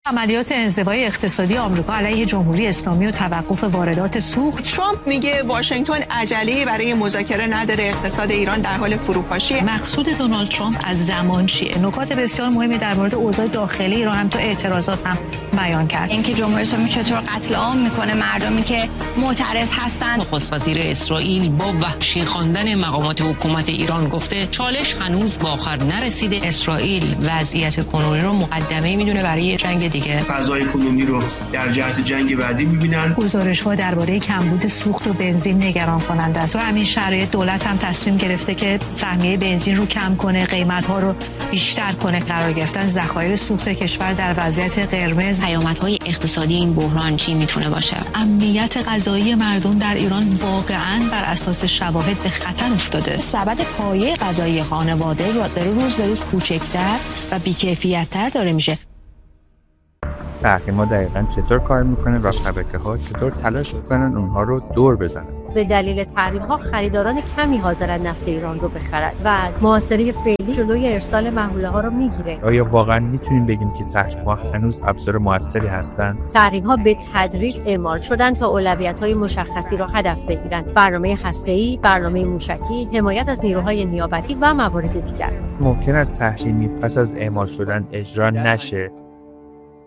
عملیات انزوای اقتصادی آمریکا علیه جمهوری اسلامی و توقف واردات سوخت. ترامپ میگه واشنگتن عجله‌ای برای مذاکره نداره، اقتصاد ایران در حال فروپاشی. مقصود دونالد ترامپ از زمان چیه؟ نکات بسیار مهمی در مورد اوضاع داخلی ایران هم تو اعتراضات هم بیان کرد. اینکه جمهوری اسلامی چطور قتل عام میکنه مردمی که معترض هستن. نخست وزیر اسرائیل با وحشی خواندن مقامات حکومت ایران گفته چالش هنوز به آخر نرسیده. اسرائیل وضعیت کنونی رو مقدمه میدونه برای جنگ دیگه. فضای کنونی رو در جهت جنگ بعدی می‌بینن. گزارش‌ها درباره کمبود سوخت و بنزین نگران کننده است. و همین شرایط دولت هم تصمیم گرفته که سهمیه بنزین رو کم کنه، قیمت‌ها رو بیشتر کنه. قرار گرفتن ذخایر سوخت کشور در وضعیت قرمز. پیامدهای اقتصادی این بحران چی میتونه باشه؟ امنیت غذایی مردم در ایران واقعاً بر اساس شواهد به خطر افتاده. سبد پایه غذایی خانواده روز به روز کوچکتر و بی‌کیفیت‌تر داره میشه. تحریم‌ها دقیقاً چطور کار میکنه و شبکه‌ها چطور تلاش میکنن اونها رو دور بزنن. به دلیل تحریم‌ها خریداران کمی حاضرن نفت ایران رو بخرن و محاصره فعلی جلوی ارسال محموله‌ها رو میگیره. آیا واقعاً میتونیم بگیم که تحریم‌ها هنوز ابزار موثری هستند؟ تحریم‌ها به تدریج اعمال شدن تا اولویت‌های مشخصی را هدف بگیرن. برنامه هسته‌ای، برنامه موشکی، حمایت از نیروهای نیابتی و موارد دیگر. ممکن است تحریمی پس از اعمال شدن اجرا نشه